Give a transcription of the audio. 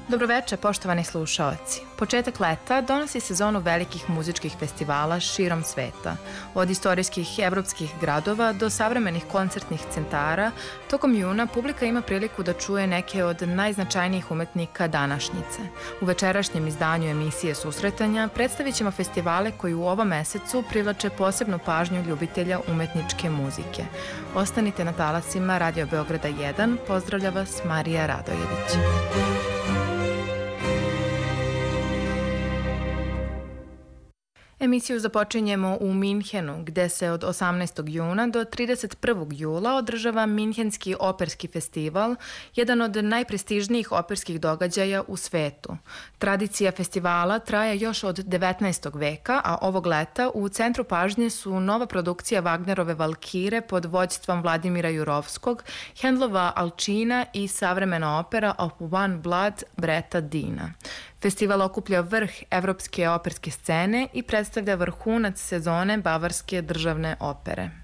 Dobroveče, poštovani slušaoci. Početak leta donosi sezonu velikih muzičkih festivala širom sveta. Od istorijskih evropskih gradova do savremenih koncertnih centara, tokom juna publika ima priliku da čuje neke od najznačajnijih umetnika današnjice. U večerašnjem izdanju emisije Susretanja predstavit ćemo festivale koji u ovom mesecu privlače posebnu pažnju ljubitelja umetničke muzike. Ostanite na talasima Radio Beograda 1. Pozdravlja vas Marija Radojević. Emisiju započinjemo u Minhenu, gde se od 18. juna do 31. jula održava Minhenski operski festival, jedan od najprestižnijih operskih događaja u svetu. Tradicija festivala traje još od 19. veka, a ovog leta u centru pažnje su nova produkcija Wagnerove Valkire pod vođstvom Vladimira Jurovskog, Handlova Alčina i savremena opera Of One Blood Breta Deana. Festival okuplja vrh evropske operske scene i predstavlja vrhunac sezone Bavarske državne opere.